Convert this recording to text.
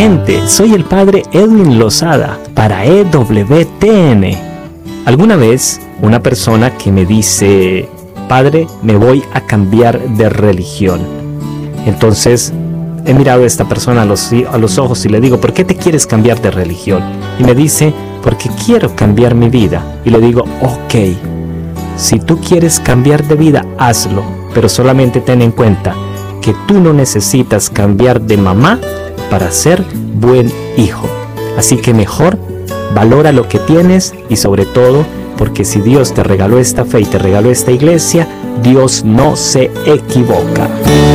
gente, soy el padre Edwin Lozada para EWTN. Alguna vez una persona que me dice: padre, me voy a cambiar de religión. Entonces he mirado a esta persona a los ojos y le digo: ¿por qué te quieres cambiar de religión? Y me dice: porque quiero cambiar mi vida. Y le digo: ok, si tú quieres cambiar de vida, hazlo, pero solamente ten en cuenta que tú no necesitas cambiar de mamá para ser buen hijo. Así que mejor valora lo que tienes, y sobre todo, porque si Dios te regaló esta fe y te regaló esta iglesia, Dios no se equivoca.